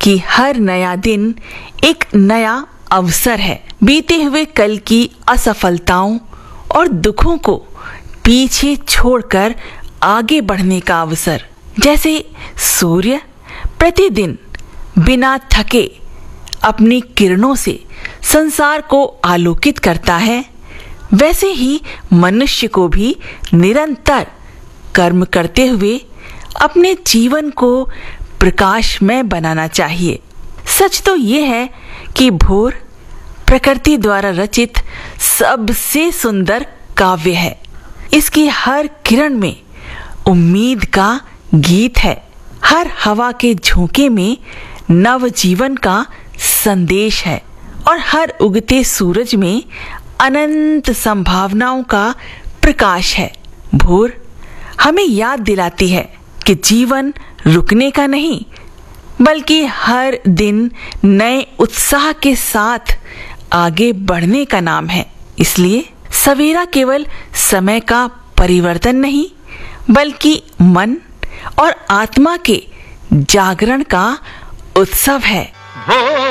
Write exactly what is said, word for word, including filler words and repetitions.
कि हर नया दिन एक नया अवसर है। बीते हुए कल की असफलताओं और दुखों को पीछे छोड़कर आगे बढ़ने का अवसर। जैसे सूर्य प्रतिदिन बिना थके अपनी किरणों से संसार को आलोकित करता है, वैसे ही मनुष्य को भी निरंतर कर्म करते हुए अपने जीवन को प्रकाशमय बनाना चाहिए। सच तो ये है कि भोर प्रकृति द्वारा रचित सबसे सुंदर काव्य है। इसकी हर किरण में उम्मीद का गीत है, हर हवा के झोंके में नव जीवन का संदेश है और हर उगते सूरज में अनंत संभावनाओं का प्रकाश है। भोर हमें याद दिलाती है कि जीवन रुकने का नहीं, बल्कि हर दिन नए उत्साह के साथ आगे बढ़ने का नाम है। इसलिए सवेरा केवल समय का परिवर्तन नहीं, बल्कि मन और आत्मा के जागरण का उत्सव है।